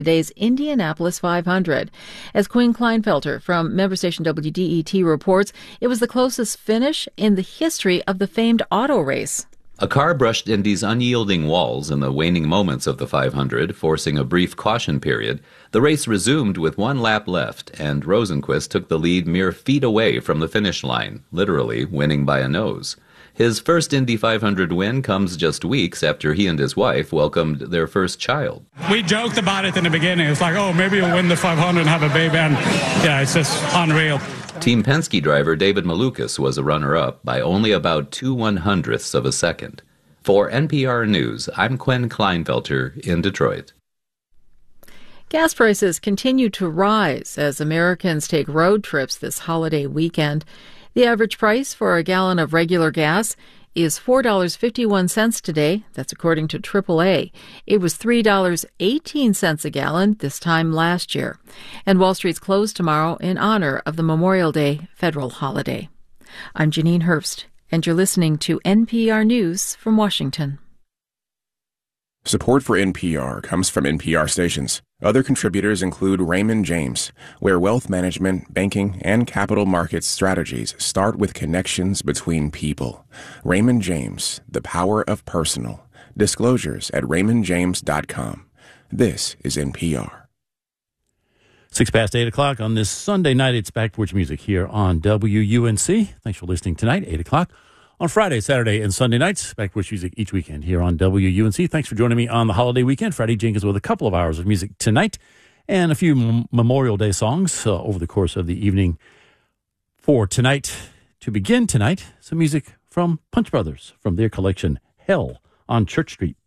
today's Indianapolis 500. As Quinn Kleinfelter from member station WDET reports, it was the closest finish in the history of the famed auto race. A car brushed Indy's unyielding walls in the waning moments of the 500, forcing a brief caution period. The race resumed with one lap left, and Rosenqvist took the lead mere feet away from the finish line, literally winning by a nose. His first Indy 500 win comes just weeks after he and his wife welcomed their first child. We joked about it in the beginning. It's like, oh, maybe you'll win the 500 and have a baby. And yeah, it's just unreal. Team Penske driver David Malukas was a runner-up by only about 2/100ths of a second. For NPR News, I'm Quinn Kleinfelter in Detroit. Gas prices continue to rise as Americans take road trips this holiday weekend. The average price for a gallon of regular gas is $4.51 today. That's according to AAA. It was $3.18 a gallon this time last year. And Wall Street's closed tomorrow in honor of the Memorial Day federal holiday. I'm Janine Herbst, and you're listening to NPR News from Washington. Support for NPR comes from NPR stations. Other contributors include Raymond James, where wealth management, banking, and capital markets strategies start with connections between people. Raymond James, the power of personal. Disclosures at raymondjames.com. This is NPR. 8:06 on this Sunday night. It's Back Porch Music here on WUNC. Thanks for listening tonight, 8 o'clock. On Friday, Saturday, and Sunday nights, Back Porch Music each weekend here on WUNC. Thanks for joining me on the holiday weekend. Freddie Jenkins with a couple of hours of music tonight and a few Memorial Day songs over the course of the evening. For tonight, to begin tonight, some music from Punch Brothers from their collection, Hell on Church Street.